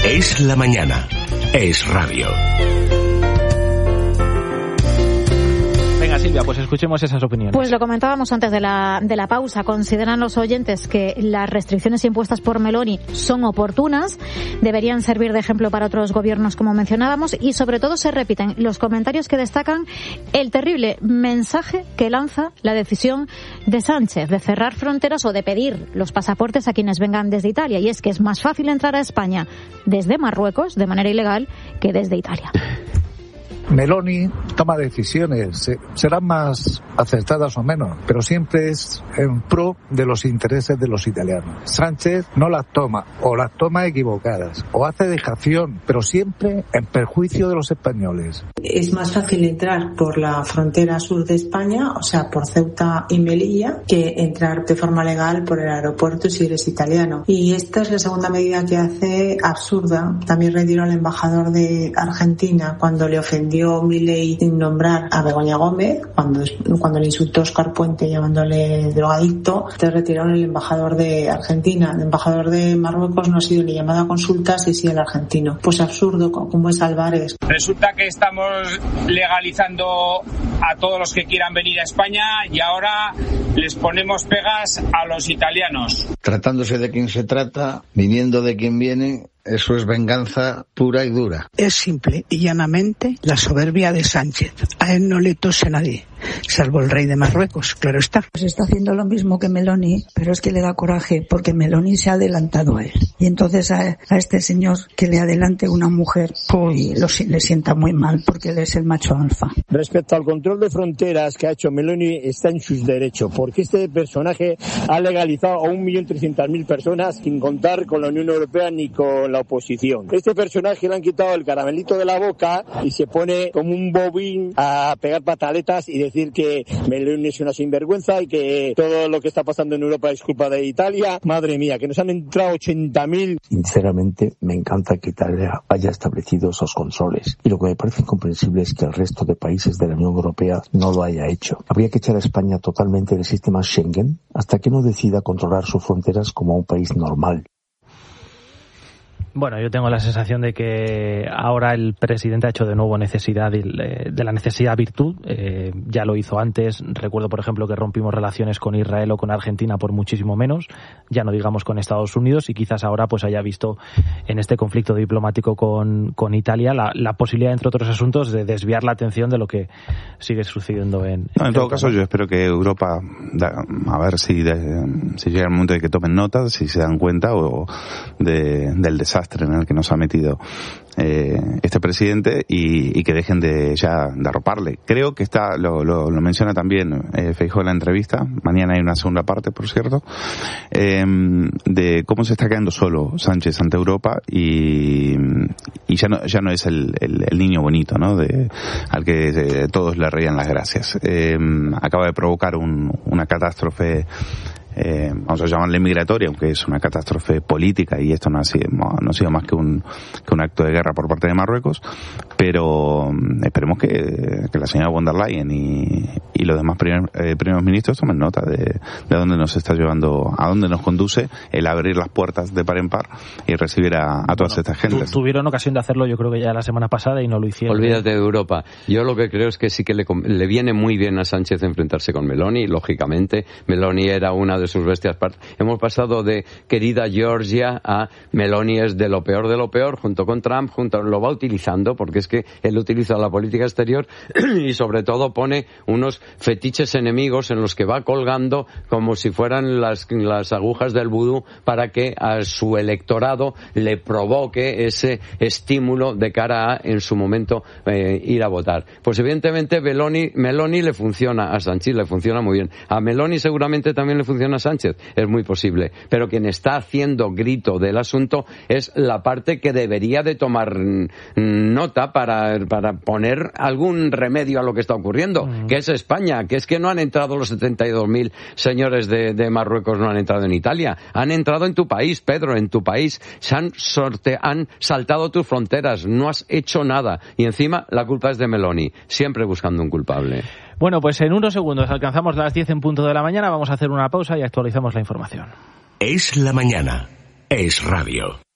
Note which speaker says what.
Speaker 1: Es la mañana. Es radio.
Speaker 2: Venga, Silvia, pues escuchemos esas opiniones.
Speaker 3: Pues lo comentábamos antes de la pausa. Consideran los oyentes que las restricciones impuestas por Meloni son oportunas, deberían servir de ejemplo para otros gobiernos, como mencionábamos, y sobre todo se repiten los comentarios que destacan el terrible mensaje que lanza la decisión de Sánchez de cerrar fronteras o de pedir los pasaportes a quienes vengan desde Italia. Y es que es más fácil entrar a España desde Marruecos de manera ilegal que desde Italia.
Speaker 4: Meloni toma decisiones, serán más acertadas o menos, pero siempre es en pro de los intereses de los italianos. Sánchez no las toma, o las toma equivocadas, o hace dejación, pero siempre en perjuicio de los españoles.
Speaker 5: Es más fácil entrar por la frontera sur de España, o sea, por Ceuta y Melilla, que entrar de forma legal por el aeropuerto si eres italiano. Y esta es la segunda medida que hace absurda. También retiró al embajador de Argentina cuando le ofendió Milei sin nombrar a Begoña Gómez, cuando le insultó Óscar Puente llamándole drogadicto. Te retiraron el embajador de Argentina. El embajador de Marruecos no ha sido ni llamado a consultas y sí el argentino. Pues absurdo, como es Álvarez.
Speaker 6: Resulta que estamos legalizando a todos los que quieran venir a España y ahora les ponemos pegas a los italianos.
Speaker 7: Tratándose de quien se trata, viniendo de quien viene, eso es venganza pura y dura.
Speaker 8: Es simple y llanamente la soberbia de Sánchez. A él no le tose nadie, salvo el rey de Marruecos, claro está.
Speaker 9: Pues está haciendo lo mismo que Meloni, pero es que le da coraje porque Meloni se ha adelantado a él. Y entonces a este señor que le adelante una mujer, le sienta muy mal porque él es el macho alfa.
Speaker 10: Respecto al control de fronteras que ha hecho Meloni, está en sus derechos, porque este personaje ha legalizado a 1.300.000 personas sin contar con la Unión Europea ni con la oposición. Este personaje le han quitado el caramelito de la boca y se pone como un bobín a pegar pataletas y decir que Meloni es una sinvergüenza y que todo lo que está pasando en Europa es culpa de Italia. Madre mía, que nos han entrado 80.000.
Speaker 11: Sinceramente, me encanta que Italia haya establecido esos controles. Y lo que me parece incomprensible es que el resto de países de la Unión Europea no lo haya hecho. Habría que echar a España totalmente del sistema Schengen hasta que no decida controlar sus fronteras como un país normal.
Speaker 2: Bueno, yo tengo la sensación de que ahora el presidente ha hecho de nuevo necesidad de la necesidad virtud. Ya lo hizo antes. Recuerdo, por ejemplo, que rompimos relaciones con Israel o con Argentina por muchísimo menos. Ya no digamos con Estados Unidos. Y quizás ahora pues haya visto en este conflicto diplomático con Italia la posibilidad, entre otros asuntos, de desviar la atención de lo que sigue sucediendo en
Speaker 12: todo caso, yo espero que Europa, a ver si llega el momento de que tomen nota, si se dan cuenta del desastre en el que nos ha metido este presidente y que dejen de arroparle. Creo que lo menciona también Feijóo en la entrevista, mañana hay una segunda parte, por cierto, de cómo se está quedando solo Sánchez ante Europa y ya no es el niño bonito, ¿no? Al que todos le reían las gracias. Acaba de provocar una catástrofe, vamos a llamarle migratoria, aunque es una catástrofe política y esto no ha sido más que un acto de guerra por parte de Marruecos, pero esperemos que la señora von der Leyen y los demás primeros ministros tomen nota de dónde nos está llevando, a dónde nos conduce el abrir las puertas de par en par y recibir a todas estas gentes.
Speaker 2: Tuvieron ocasión de hacerlo, yo creo que ya la semana pasada, y no lo hicieron.
Speaker 13: Olvídate de Europa. Yo lo que creo es que sí que le viene muy bien a Sánchez enfrentarse con Meloni, lógicamente. Meloni era una de sus bestias. Hemos pasado de querida Georgia a Meloni es de lo peor, junto con Trump, lo va utilizando, porque es que él utiliza la política exterior y sobre todo pone unos fetiches enemigos en los que va colgando como si fueran las agujas del vudú para que a su electorado le provoque ese estímulo de cara a, en su momento, ir a votar. Pues evidentemente Meloni le funciona a Sánchez, le funciona muy bien. A Meloni seguramente también le funciona a Sánchez, es muy posible, pero quien está haciendo grito del asunto es la parte que debería de tomar nota para poner algún remedio a lo que está ocurriendo, que es España, que es que no han entrado los 72.000 señores de Marruecos, no han entrado en Italia, han entrado en tu país, Pedro, en tu país, han saltado tus fronteras, no has hecho nada, y encima la culpa es de Meloni, siempre buscando un culpable.
Speaker 2: Bueno, pues en unos segundos alcanzamos las 10 en punto de la mañana, vamos a hacer una pausa y actualizamos la información.
Speaker 1: Es la mañana, es radio.